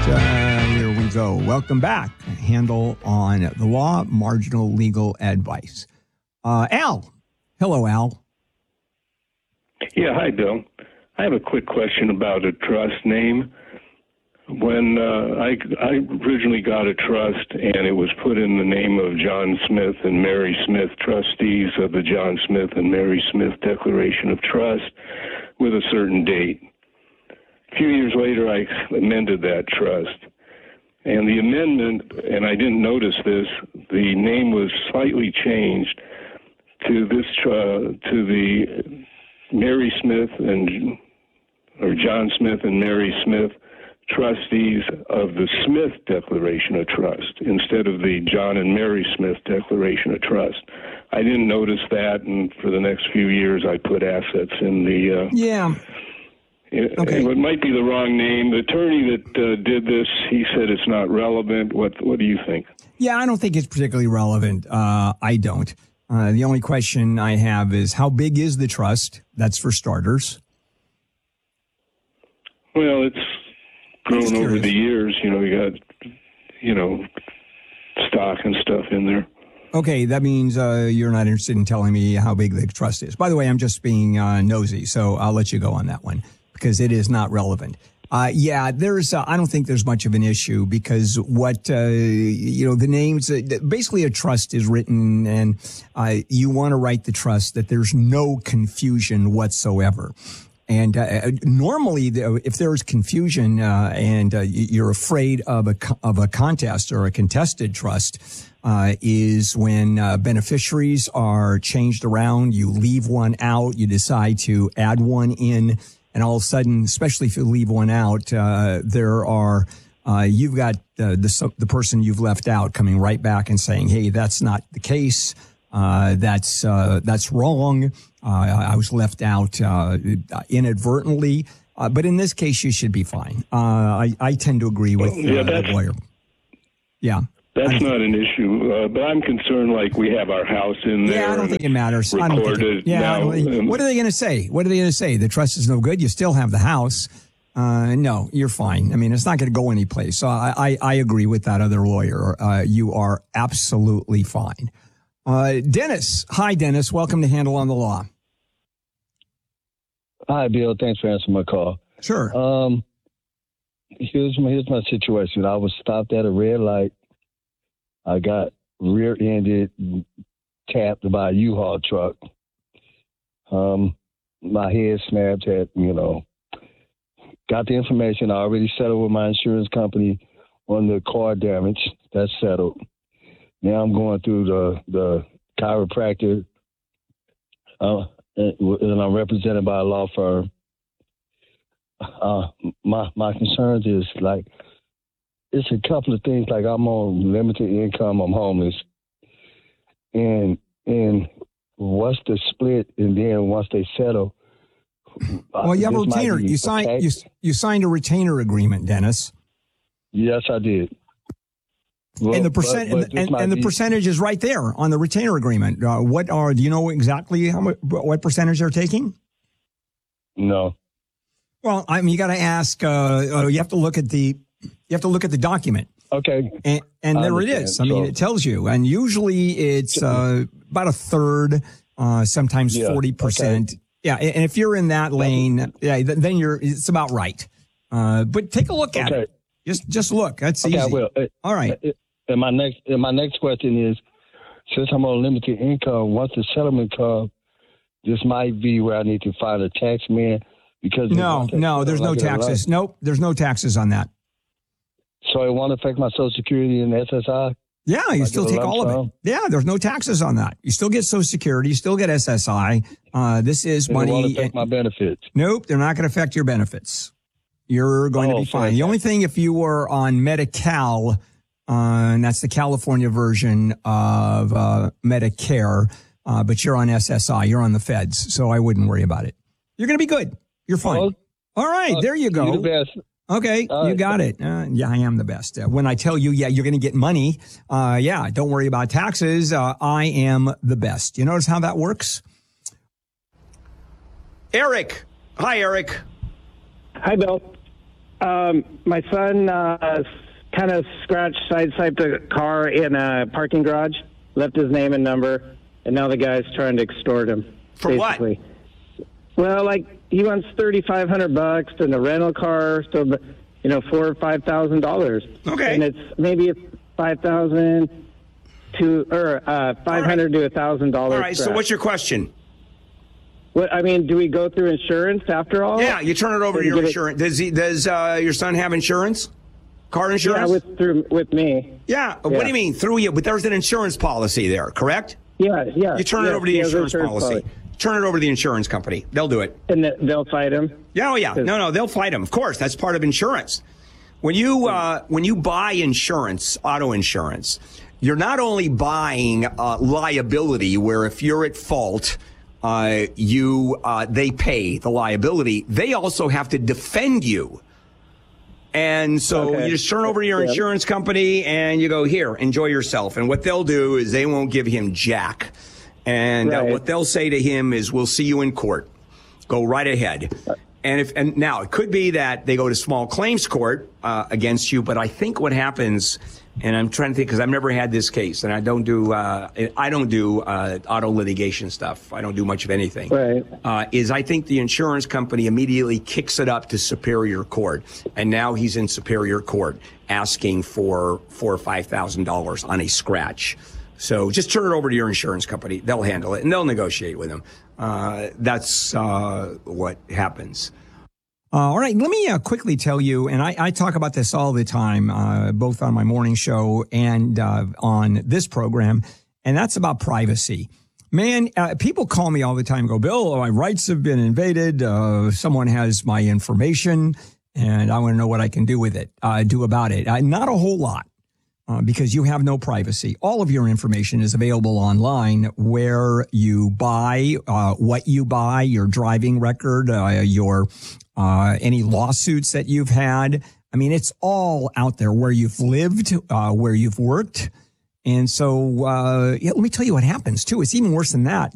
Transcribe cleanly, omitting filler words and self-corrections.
Here we go. Welcome back. Handle on the law, marginal legal advice. Al. Hello, Al. Yeah, hi, Bill. I have a quick question about a trust name. When I originally got a trust, and it was put in the name of John Smith and Mary Smith, trustees of the John Smith and Mary Smith Declaration of Trust, with a certain date. A few years later, I amended that trust. And the amendment, and I didn't notice this, the name was slightly changed to the Mary Smith or John Smith and Mary Smith, trustees of the Smith Declaration of Trust, instead of the John and Mary Smith Declaration of Trust. I didn't notice that, and for the next few years, I put assets in the... Okay. It might be the wrong name. The attorney that did this, he said it's not relevant. What do you think? Yeah, I don't think it's particularly relevant. I don't. The only question I have is, how big is the trust? That's for starters. Well, it's grown over the years. You got, stock and stuff in there. Okay, that means you're not interested in telling me how big the trust is. By the way, I'm just being nosy, so I'll let you go on that one because it is not relevant. I don't think there's much of an issue because the names, basically a trust is written and you want to write the trust that there's no confusion whatsoever. And normally, if there's confusion and you're afraid of a contest or a contested trust, is when beneficiaries are changed around, you leave one out, you decide to add one in, and all of a sudden, especially if you leave one out, you've got the person you've left out coming right back and saying, "Hey, that's not the case. That's wrong. I was left out inadvertently." But in this case, you should be fine. I tend to agree with the lawyer. Yeah. That's not an issue, but I'm concerned, like, we have our house in there. Yeah, I don't think it matters. What are they going to say? What are they going to say? The trust is no good. You still have the house. No, you're fine. I mean, it's not going to go anyplace. So I agree with that other lawyer. You are absolutely fine. Dennis. Hi, Dennis. Welcome to Handle on the Law. Hi, Bill. Thanks for answering my call. Sure. Here's my situation. I was stopped at a red light. I got rear-ended, tapped by a U-Haul truck. My head snapped. Got the information. I already settled with my insurance company on the car damage. That's settled. Now I'm going through the chiropractor, and I'm represented by a law firm. My concerns is, like, it's a couple of things. Like, I'm on limited income. I'm homeless. And what's the split? And then once they settle, well, you have a retainer. You signed a retainer agreement, Dennis. Yes, I did. Well, and the percentage is right there on the retainer agreement. Do you know exactly what percentage they're taking? No. Well, I mean, you got to ask. You have to look at the document. Okay. And there it is. I mean, it tells you. And usually it's about a third, sometimes 40%. Okay. Yeah. And if you're in that lane, then it's about right. But take a look at it. Just look. That's easy. I will. All right. And my next question is, since I'm on limited income, once the settlement comes, this might be where I need to find a tax man because no, there's no taxes. Nope, there's no taxes on that. So it won't affect my Social Security and SSI? Yeah, you still take all of it. Yeah, there's no taxes on that. You still get Social Security. You still get SSI. This is money. It won't affect my benefits. Nope, they're not going to affect your benefits. You're going to be fine. The only thing, if you were on Medi-Cal, and that's the California version of Medicare, but you're on SSI, you're on the feds, so I wouldn't worry about it. You're going to be good. You're fine. All right, there you go. You're the best. Okay, you got it. Yeah, I am the best. When I tell you, you're going to get money, don't worry about taxes. I am the best. You notice how that works? Eric. Hi, Eric. Hi, Bill. My son kind of sideswiped a car in a parking garage, left his name and number, and now the guy's trying to extort him. For basically. what? Well, like he wants $3,500 and a rental car, so $4,000 or $5,000. Okay, and it's maybe $5,000 to $500 to $1,000. All right. So what's your question? What I mean, do we go through insurance after all? Yeah, you turn it over to your insurance. Does your son have insurance? Car insurance? Yeah, with me. Yeah. What do you mean through you? But there's an insurance policy there, correct? Yeah. You turn it over to the insurance policy. Turn it over to the insurance company. They'll do it. And they'll fight him? Yeah, No, they'll fight him. Of course, that's part of insurance. When you buy insurance, auto insurance, you're not only buying liability, where if you're at fault, they pay the liability. They also have to defend you. And so you just turn over to your insurance company and you go, here, enjoy yourself. And what they'll do is they won't give him jack. And what they'll say to him is, we'll see you in court. Go right ahead. And now it could be that they go to small claims court against you. But I think what happens, and I'm trying to think because I've never had this case, and I don't do auto litigation stuff. I don't do much of anything. Right. Is I think the insurance company immediately kicks it up to Superior Court, and now he's in Superior Court asking for $4,000 or $5,000 on a scratch. So just turn it over to your insurance company. They'll handle it, and they'll negotiate with him. That's what happens. All right. Let me quickly tell you, and I talk about this all the time, both on my morning show and on this program, and that's about privacy. Man, people call me all the time and go, Bill, my rights have been invaded. Someone has my information, and I want to know what I can do about it. Not a whole lot. Because you have no privacy. All of your information is available online, where you buy, what you buy, your driving record, your any lawsuits that you've had. I mean, it's all out there, where you've lived, where you've worked. And so, let me tell you what happens, too. It's even worse than that.